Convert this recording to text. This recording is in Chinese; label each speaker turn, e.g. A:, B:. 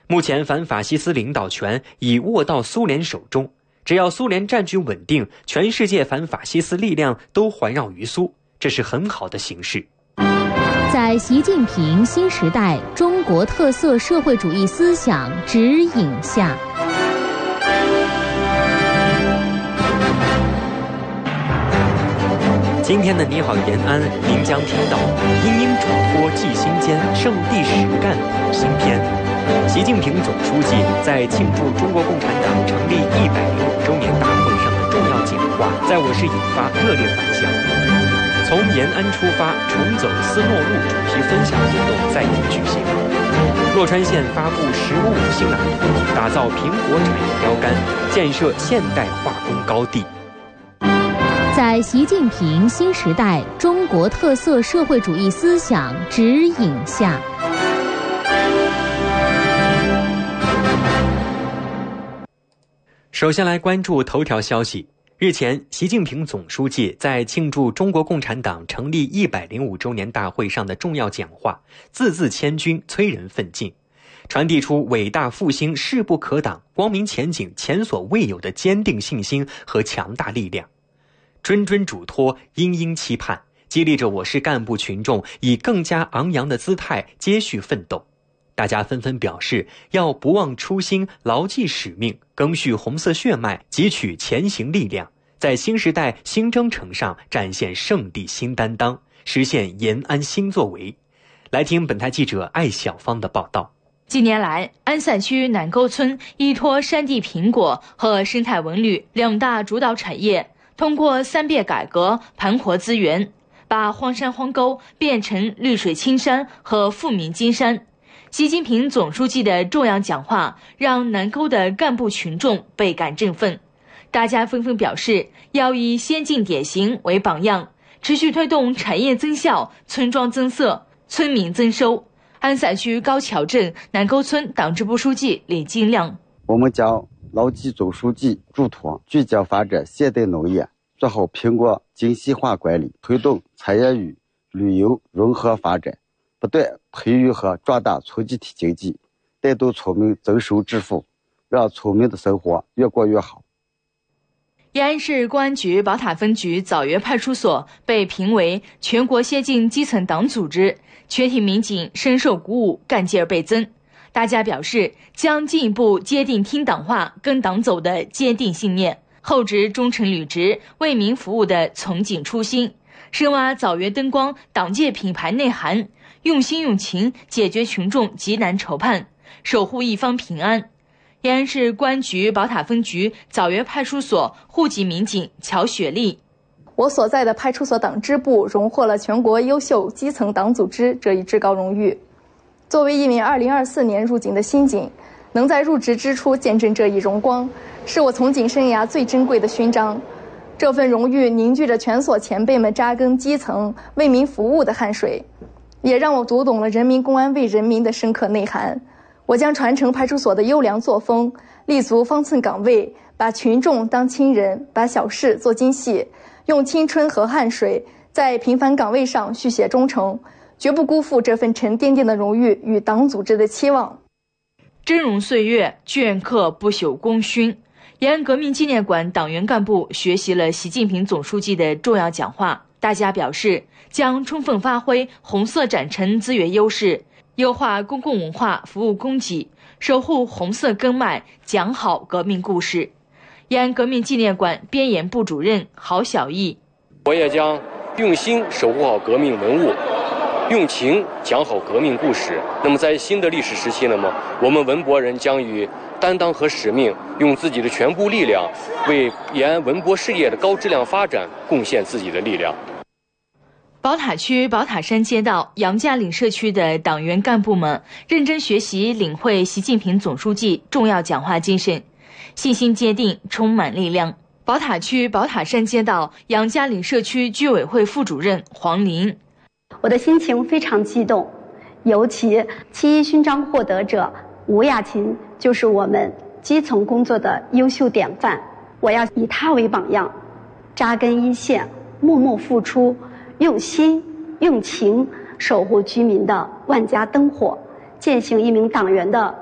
A: 目前反法西斯领导权已握到苏联手中，只要苏联战局稳定，全世界反法西斯力量都环绕于苏，这是很好的形势。
B: 在习近平新时代中国特色社会主义思想指引下，
A: 今天的你好延安，您将听到英英嘱托记心间，圣地实干谱新篇。习近平总书记在庆祝中国共产党成立105周年大会上的重要讲话，在我市引发热烈反响。从延安出发，重走斯诺路主题分享活动再度举行。洛川县发布15新蓝图，打造苹果产业标杆，建设现代化工高地。
B: 在习近平新时代中国特色社会主义思想指引下，
A: 首先来关注头条消息。日前，习近平总书记在庆祝中国共产党成立105周年大会上的重要讲话，字字千钧，催人奋进，传递出伟大复兴势不可挡、光明前景前所未有的坚定信心和强大力量。谆谆嘱托，殷殷期盼，激励着我市干部群众以更加昂扬的姿态接续奋斗。大家纷纷表示要不忘初心，牢记使命，赓续红色血脉，汲取前行力量，在新时代新征程上展现圣地新担当，实现延安新作为。来听本台记者艾小芳的报道。
C: 近年来，安散区南沟村依托山地苹果和生态文旅两大主导产业，通过3变改革盘活资源，把荒山荒沟变成绿水青山和富民金山。习近平总书记的重要讲话让南沟的干部群众倍感振奋，大家纷纷表示要以先进典型为榜样，持续推动产业增效、村庄增色、村民增收。安散区高桥镇南沟村党支部书记李金亮：
D: 我们将牢记总书记嘱托，聚焦发展现代农业，做好苹果精细化管理，推动产业与旅游融合发展，不断培育和壮大村集体经济，带动村民增收致富，让村民的生活越过越好。
C: 延安市公安局宝塔分局枣园派出所被评为全国先进基层党组织，全体民警深受鼓舞，干劲儿倍增。大家表示将进一步坚定听党话、跟党走的坚定信念，厚植忠诚履职、为民服务的从警初心，深挖枣园灯光党界品牌内涵，用心用情解决群众急难愁盼，守护一方平安。延安市公安局宝塔分局枣园派出所户籍民警乔雪丽：
E: 我所在的派出所党支部荣获了全国优秀基层党组织这一至高荣誉。作为一名2024年入警的新警，能在入职之初见证这一荣光，是我从警生涯最珍贵的勋章。这份荣誉凝聚着全所前辈们扎根基层、为民服务的汗水，也让我读懂了人民公安为人民的深刻内涵。我将传承派出所的优良作风，立足方寸岗位，把群众当亲人，把小事做精细，用青春和汗水在平凡岗位上续写忠诚，绝不辜负这份沉甸甸的荣誉与党组织的期望。
C: 峥嵘岁月，镌刻不朽功勋。延安革命纪念馆党员干部学习了习近平总书记的重要讲话，大家表示将充分发挥红色展陈资源优势，优化公共文化服务供给，守护红色根脉，讲好革命故事。延安革命纪念馆编研部主任郝小义：
F: 我也将用心守护好革命文物，用情讲好革命故事。那么在新的历史时期，我们文博人将以担当和使命，用自己的全部力量，为延安文博事业的高质量发展贡献自己的力量。
C: 宝塔区宝塔山街道杨家岭社区的党员干部们认真学习领会习近平总书记重要讲话精神，信心坚定，充满力量。宝塔区宝塔山街道杨家岭社区居委会副主任黄林：
G: 我的心情非常激动，尤其7·1勋章获得者吴亚琴就是我们基层工作的优秀典范，我要以他为榜样，扎根一线，默默付出，用心用情守护居民的万家灯火，践行一名党员的